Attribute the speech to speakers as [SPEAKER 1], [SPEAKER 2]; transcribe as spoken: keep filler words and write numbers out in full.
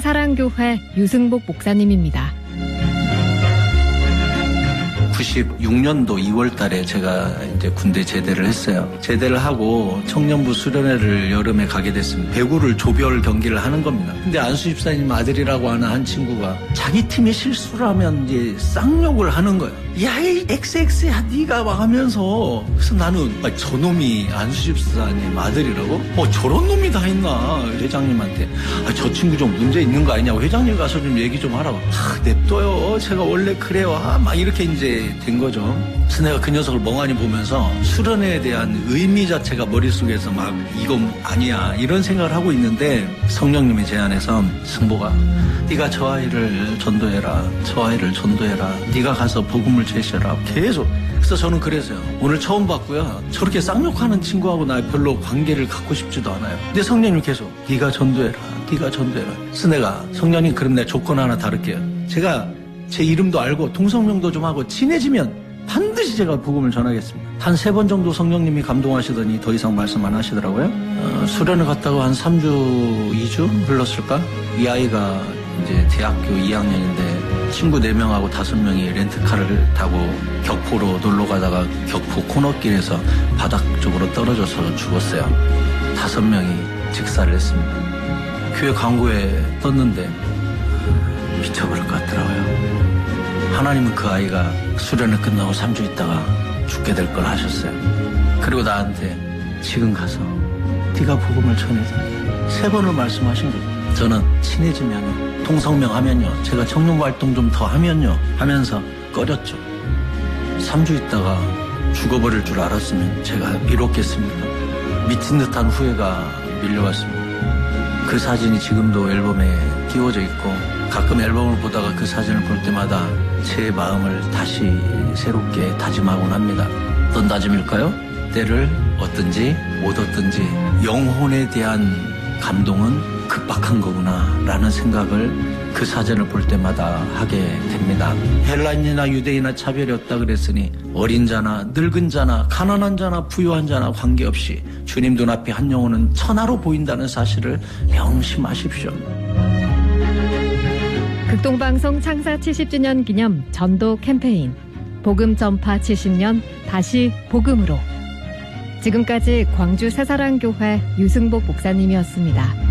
[SPEAKER 1] 새사랑교회 유승복 목사님입니다.
[SPEAKER 2] 구십육 년도 이월 달에 제가 이제 군대 제대를 했어요. 제대를 하고 청년부 수련회를 여름에 가게 됐습니다. 배구를 조별 경기를 하는 겁니다. 근데 안수 집사님 아들이라고 하는 한 친구가 자기 팀이 실수를 하면 이제 쌍욕을 하는 거예요. 야, 이 엑스엑스야 네가 막 하면서. 그래서 나는 아, 저놈이 안수 집사님 아들이라고? 어, 저런 놈이 다 있나. 회장님한테 아, 저 친구 좀 문제 있는 거 아니냐고, 회장님 가서 좀 얘기 좀 하라고. 아, 냅둬요, 제가 원래 그래요. 아, 막 이렇게 이제 된 거죠. 그래서 내가 그 녀석을 멍하니 보면서 수련회에 대한 의미 자체가 머릿속에서 막 이건 아니야 이런 생각을 하고 있는데, 성령님이 제 안에서 승복아, 네가 저 아이를 전도해라, 저 아이를 전도해라, 네가 가서 복음을 제시해라, 계속. 그래서 저는 그래서요, 오늘 처음 봤고요, 저렇게 쌍욕하는 친구하고 나 별로 관계를 갖고 싶지도 않아요. 근데 성령님 계속 네가 전도해라, 네가 전도해라. 그래서 내가 성령님 그럼 내 조건 하나 다룰게요. 제가 제 이름도 알고 동성명도 좀 하고 친해지면 반드시 제가 복음을 전하겠습니다. 한 세 번 정도 성령님이 감동하시더니 더 이상 말씀 안 하시더라고요. 어, 수련을 갔다가 한 삼 주, 이 주 흘렀을까? 이 아이가 이제 대학교 이 학년인데 친구 네 명하고 다섯 명이 렌트카를 타고 격포로 놀러 가다가 격포 코너길에서 바닥 쪽으로 떨어져서 죽었어요. 다섯 명이 직사를 했습니다. 교회 광고에 떴는데 미쳐버릴 것 같더라고요. 하나님은 그 아이가 수련을 끝나고 삼 주 있다가 죽게 될 걸 하셨어요. 그리고 나한테 지금 가서 네가 복음을 전해서 세 번을 말씀하신 거예요. 저는 친해지면 동성명 하면요, 제가 청년부 활동 좀 더 하면요 하면서 꺼렸죠. 삼 주 있다가 죽어버릴 줄 알았으면 제가 미뤘겠습니까? 미친 듯한 후회가 밀려왔습니다. 그 사진이 지금도 앨범에 끼워져 있고, 가끔 앨범을 보다가 그 사진을 볼 때마다 제 마음을 다시 새롭게 다짐하곤 합니다. 어떤 다짐일까요? 때를 얻든지 못 얻든지 영혼에 대한 감동은 급박한 거구나 라는 생각을 그 사진을 볼 때마다 하게 됩니다. 헬라인이나 유대인이나 차별이 없다 그랬으니 어린 자나 늙은 자나 가난한 자나 부유한 자나 관계없이 주님 눈앞에 한 영혼은 천하로 보인다는 사실을 명심하십시오.
[SPEAKER 1] 극동방송 창사 칠십 주년 기념 전도 캠페인 복음 전파 칠십 년 다시 복음으로. 지금까지 광주 새사랑교회 유승복 목사님이었습니다.